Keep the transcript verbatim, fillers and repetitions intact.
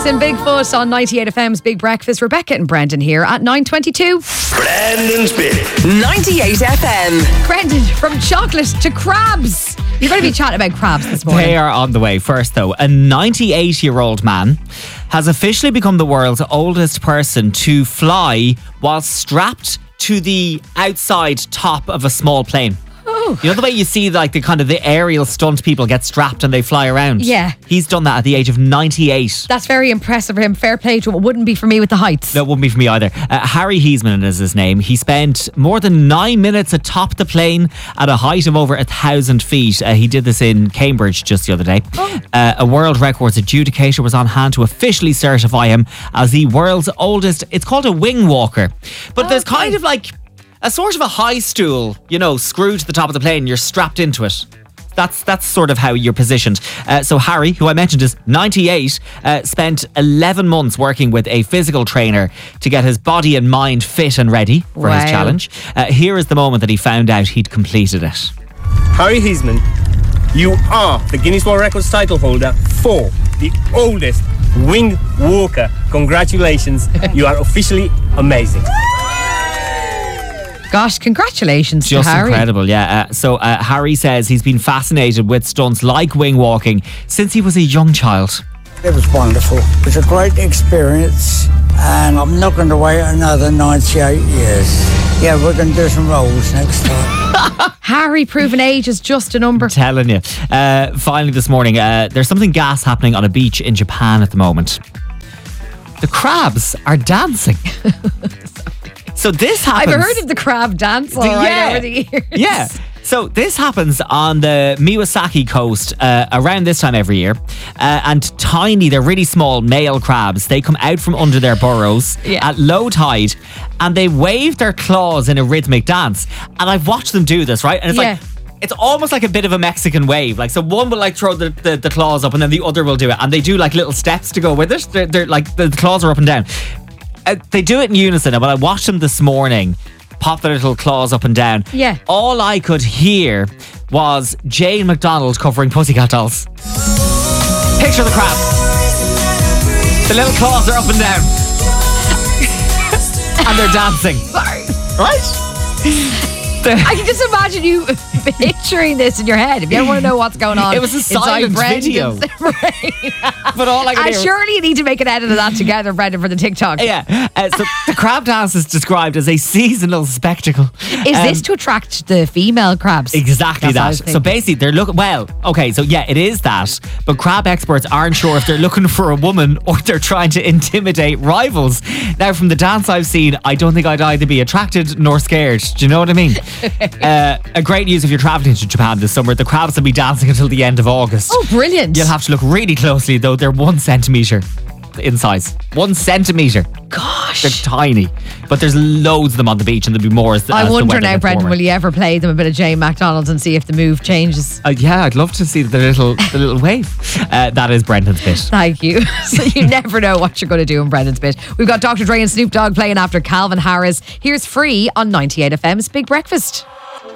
and Bigfoot on ninety-eight F M's Big Breakfast. Rebecca and Brendan here at nine twenty-two. Brendan's Big ninety-eight F M. Brendan, from chocolate to crabs. You're going to be chatting about crabs this morning. They are on the way. First, though, a ninety-eight-year-old man has officially become the world's oldest person to fly while strapped to the outside top of a small plane. Oh. You know the way you see like the kind of the aerial stunt people get strapped and they fly around? Yeah. He's done that at the age of ninety-eight. That's very impressive for him. Fair play to him. It wouldn't be for me with the heights. That wouldn't be for me either. Uh, Harry Heisman is his name. He spent more than nine minutes atop the plane at a height of over a thousand feet. Uh, he did this in Cambridge just the other day. Oh. Uh, a world records adjudicator was on hand to officially certify him as the world's oldest. It's called a wing walker. But Oh, there's okay. kind of like a sort of a high stool, you know, screwed to the top of the plane. You're strapped into it. That's that's sort of how you're positioned. Uh, so Harry, who I mentioned is ninety-eight, uh, spent eleven months working with a physical trainer to get his body and mind fit and ready for Wow. his challenge. Uh, here is the moment that he found out he'd completed it. Harry Heisman, you are the Guinness World Records title holder for the oldest wing walker. Congratulations. You are officially amazing. Gosh, congratulations Just to Harry. incredible, yeah. Uh, so uh, Harry says he's been fascinated with stunts like wing walking since he was a young child. It was wonderful. It was a great experience, and I'm not going to wait another ninety-eight years. Yeah, we're going to do some rolls next time. Harry, proven age is just a number. Telling you. Uh, finally this morning, uh, there's something gas happening on a beach in Japan at the moment. The crabs are dancing. So this happens. I've heard of the crab dance all right Yeah. over the years. Yeah. So this happens on the Miyawaki coast uh, around this time every year. Uh, and tiny, they're really small male crabs. They come out from under their burrows Yeah. at low tide and they wave their claws in a rhythmic dance. And I've watched them do this, right? And it's Yeah. like, it's almost like a bit of a Mexican wave. Like, so one will like throw the, the, the claws up and then the other will do it. And they do like little steps to go with it. They're, they're like, the claws are up and down. Uh, they do it in unison. And when I watched them this morning pop their little claws up and down, Yeah. all I could hear was Jane McDonald covering Pussycat Dolls. Picture the crab. The little claws are up and down. And they're dancing. Sorry. Right? I can just imagine you picturing this in your head. If you ever want to know what's going on, It was a inside silent Brendan's video. brain. But all I could And hear surely you need to make an edit of that together, Brendan, for the TikTok. Yeah, uh, so the crab dance is described as a seasonal spectacle. Is Um, this to attract the female crabs? Exactly That's what I that. was So thinking. basically, they're looking. Well, okay, so yeah, it is that. But crab experts aren't sure if they're looking for a woman or they're trying to intimidate rivals. Now, from the dance I've seen, I don't think I'd either be attracted nor scared. Do you know what I mean? uh, a great news if you're traveling to Japan this summer: the crabs will be dancing until the end of August. Oh, brilliant. You'll have to look really closely, though. They're one centimetre in size. One centimetre. Gosh. They're tiny. But there's loads of them on the beach and there'll be more as the, I as the wonder weather now, gets Brendan, warmer. will you ever play them a bit of Jane McDonald and see if the move changes? Uh, yeah, I'd love to see the little the little wave. Uh, that is Brendan's bit. Thank you. So you never know what you're going to do in Brendan's bit. We've got Doctor Dre and Snoop Dogg playing after Calvin Harris. Here's Free on ninety-eight F M's Big Breakfast.